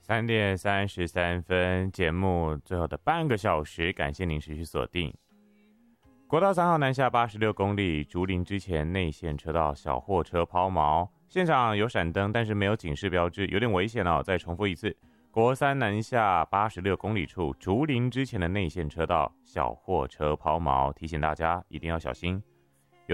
3:33，节目最后的半个小时，感谢您持续锁定。国道3号南下86公里，竹林之前内线车道小货车抛锚，现场有闪灯，但是没有警示标志，有点危险哦。再重复一次，国3南下86公里处，竹林之前的内线车道小货车抛锚，提醒大家一定要小心。